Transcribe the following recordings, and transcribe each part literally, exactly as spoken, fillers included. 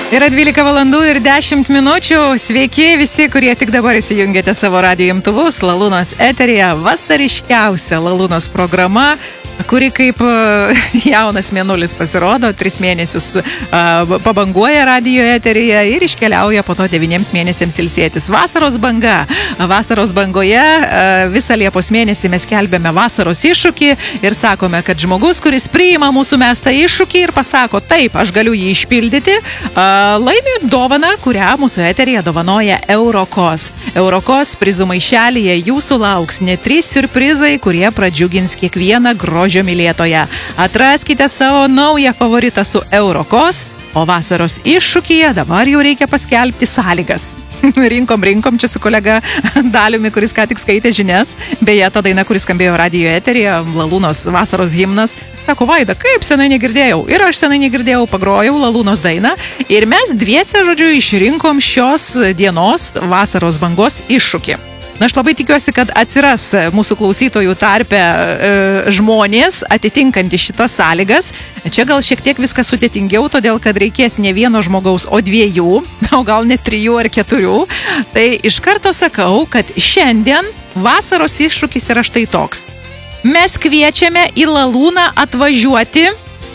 Yra dvylika valandų ir dešimt minučių. Sveiki visi, kurie tik dabar įsijungėte savo radijo imtuvus. Lalūnos eteryje vasariškiausia Lalūnos programa, kuri kaip jaunas mėnulis pasirodo, tris mėnesius uh, pabanguoja radijo eteryje ir iškeliauja po to devyniems mėnesiams ilsėtis. Vasaros banga. Vasaros bangoje uh, visą Liepos mėnesį mes kelbėme vasaros iššūkį ir sakome, kad žmogus, kuris priima mūsų mestą iššūkį ir pasako, taip, aš galiu jį išpildyti, uh, laimi dovaną, kurią mūsų eteryje dovanoja Eurokos. Eurokos prizų maišelyje jūsų lauks net trys siurprizai, kurie pradžiugins kiekvieną grožio mylėtoją. Atraskite savo naują favoritą su Eurokos, o vasaros iššūkyje dabar jau reikia paskelbti sąlygas. Rinkom, rinkom čia su kolega Daliumi, kuris ką tik skaitė žinias. Beje, ta daina, kuris skambėjo radijo eteryje, Lalūnos vasaros himnas. Sako, Vaida, kaip senai negirdėjau. Ir aš senai negirdėjau, pagrojau Lalūnos dainą. Ir mes dviese, žodžiu, išrinkom šios dienos vasaros bangos iššūkį. Na, aš labai tikiuosi, kad atsiras mūsų klausytojų tarpe e, žmonės atitinkantys šitas sąlygas. Čia gal šiek tiek viskas sudėtingiau, todėl kad reikės ne vieno žmogaus, o dviejų, o gal net trijų ar keturių. Tai iš karto sakau, kad šiandien vasaros iššūkis yra štai toks. Mes kviečiame į Lalūną atvažiuoti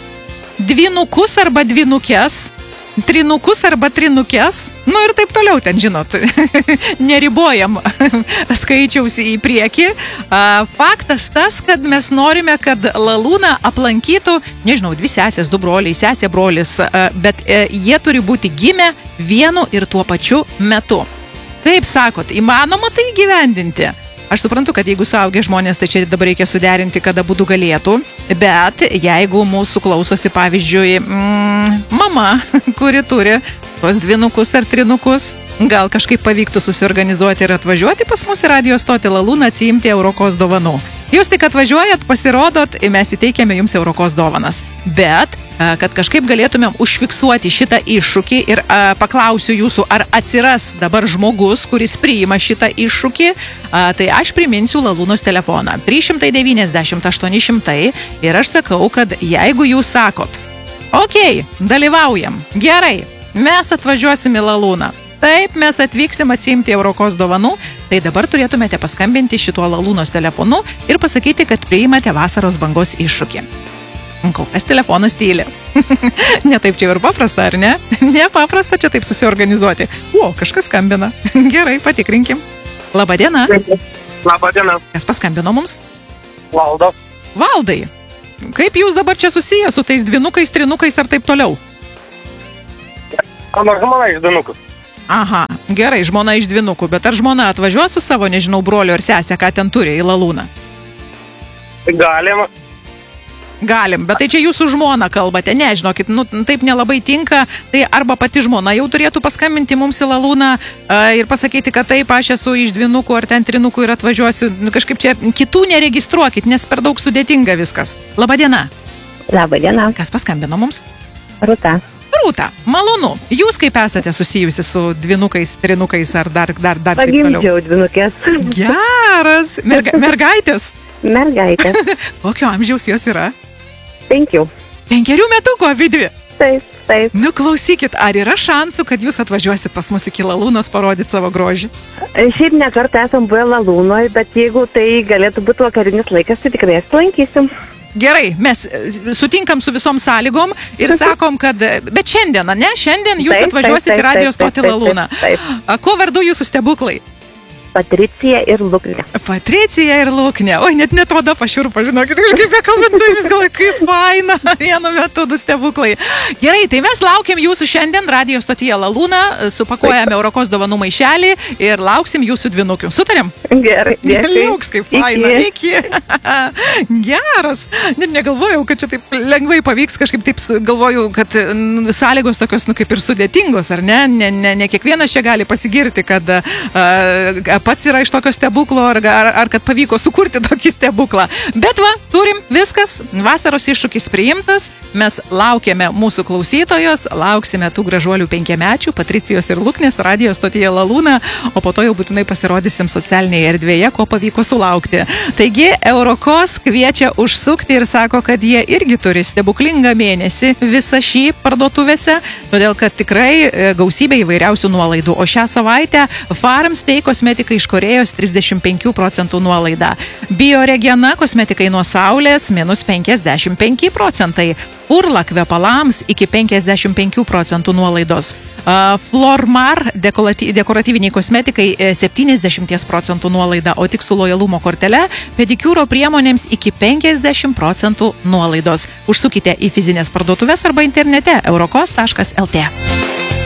dvinukus arba dvinukes, trinukus arba trinukes, nu ir taip toliau ten, žinot, neribojam skaičiaus į priekį. Faktas tas, kad mes norime, kad Lalūną aplankytų, nežinau, dvi sesės, du broliai, sesė brolis, bet jie turi būti gimę vienu ir tuo pačiu metu. Kaip sakot, įmanoma tai įgyvendinti? Aš suprantu, kad jeigu suaugę žmonės, tai čia dabar reikia suderinti, kada būtų galėtų, bet jeigu mūsų klausosi, pavyzdžiui, mm, mama, kuri turi tos dvinukus ar trinukus, gal kažkaip pavyktų susiorganizuoti ir atvažiuoti pas mus į radijo stotį Lalūną atsiimti Eurokos dovanų. Jūs tik atvažiuojat, pasirodot, mes įteikiame jums Eurokos dovanas. Bet, kad kažkaip galėtumėm užfiksuoti šitą iššūkį ir a, paklausiu jūsų, ar atsiras dabar žmogus, kuris priima šitą iššūkį, a, tai aš priminsiu Lalūnos telefoną trys šimtai devyniasdešimt aštuoni šimtai ir aš sakau, kad jeigu jūs sakot, okei, okay, dalyvaujam, gerai, mes atvažiuosim į Lalūną. Taip, mes atvyksim atsiimti Eurokos dovanų, tai dabar turėtumėte paskambinti šituo Lalūnos telefonu ir pasakyti, kad priimate vasaros bangos iššūkį. Kol kas telefonas tyli. Ne taip čia ir paprasta, ar ne? Nepaprasta čia taip susiorganizuoti. O, kažkas skambina. Gerai, patikrinkim. Labadiena. Labadiena. Kas paskambino mums? Valdas. Valdai, kaip jūs dabar čia susiję su tais dvinukais, trinukais ar taip toliau? Mano žmona iš dvinukų. Aha, gerai, žmona iš dvinukų, bet ar žmona atvažiuos su savo, nežinau, broliu ar sesę, ką ten turi į Lalūną? Galim. Galim, bet tai čia jūsų žmona kalbate, ne, žinokit, nu, taip nelabai tinka, tai arba pati žmona jau turėtų paskambinti mums į Lalūną uh, ir pasakyti, kad taip, aš esu iš dvinukų ar ten trinukų ir atvažiuosiu, nu, kažkaip čia kitų neregistruokit, nes per daug sudėtinga viskas. Labadiena. Labadiena. Kas paskambino mums? Rūta. Rūta, malonu. Jūs kaip esate susijusi su dvinukais, trinukais ar dar, dar, dar taip toliau? Pagimdžiau dvinukės. Geras. Merga, mergaitės? Mergaitės. Kokio amžiaus jos yra? Penkių. Penkerių metukų abidvi? Taip, taip. Nu, klausykit, ar yra šansų, kad jūs atvažiuosit pas mus iki Lalūnos parodyti savo grožį? Šiaip ne kartą esam buvę Lalūnoje, bet jeigu tai galėtų būti vakarinis laikas, tai tikrai aplankysim. Gerai, mes sutinkam su visom sąlygom ir sakom, kad... Bet šiandien, ne? Šiandien jūs taip, atvažiuosit taip, į radijo stotį Lalūną. Taip, taip. Ko vardu jūsų stebuklai? Patricija ir Luknė. Patricija ir Luknė. Oi, net net oda pašiurpa, žinokit, kažkaip kalbant su jumis, galvoju, kaip faina, vienu metu du stebuklai. Gerai, tai mes laukiam jūsų šiandien radijo stotyje Lalūną, supakuojame Eurokos dovanų maišelį ir lauksim jūsų dvinukių. Sutarėm? Gerai, dėkui. Liuks, kaip faina. Iki. Geras. Net negalvojau, kad čia taip lengvai pavyks, kažkaip taip galvoju, kad sąlygos tokios, nu, kaip ir sudėtingos, ar ne? Ne, ne, ne kiekvienas čia gali pasigirti, kad uh, pats yra iš tokio stebuklo, ar, ar, ar kad pavyko sukurti tokį stebuklą. Bet va, turim viskas, vasaros iššūkis priimtas, mes laukiame mūsų klausytojos, lauksime tų gražuolių penkiamečių, Patricijos ir Luknės, radijo stotyje Lalūna, o po to jau būtinai pasirodysim socialinėje erdvėje, ko pavyko sulaukti. Taigi, Eurokos kviečia užsukti ir sako, kad jie irgi turi stebuklingą mėnesį visą šį parduotuvėse, todėl kad tikrai gausybė įvairiausių nuolaidų. O šią savaitę Farmstay kosmetika iš Korėjos trisdešimt penkių procentų nuolaida. Bioregiena kosmetikai nuo saulės minus penkiasdešimt penki procentai. Urla kvepalams iki penkiasdešimt penkių procentų nuolaidos. Flormar dekoratyviniai kosmetikai septyniasdešimt procentų nuolaida, o tik su lojalumo kortele pedikiūro priemonėms iki penkiasdešimt procentų nuolaidos. Užsukite į fizinės parduotuvės arba internete eurokos taškas lt.